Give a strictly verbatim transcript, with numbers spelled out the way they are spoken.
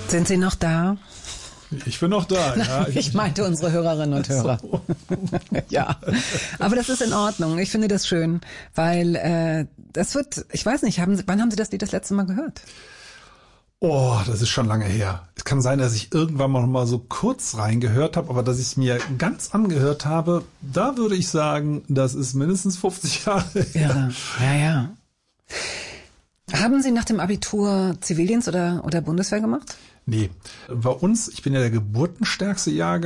Sind Sie noch da? Ich bin noch da, ja. Ich meinte unsere Hörerinnen und Hörer. So. Ja, aber das ist in Ordnung. Ich finde das schön, weil äh, das wird, ich weiß nicht, haben Sie, wann haben Sie das Lied das letzte Mal gehört? Oh, das ist schon lange her. Es kann sein, dass ich irgendwann mal noch mal so kurz reingehört habe, aber dass ich es mir ganz angehört habe, da würde ich sagen, das ist mindestens fünfzig Jahre her. Ja, ja, ja. Haben Sie nach dem Abitur Zivildienst oder, oder Bundeswehr gemacht? Nee, bei uns, ich bin ja der geburtenstärkste Jahrgang.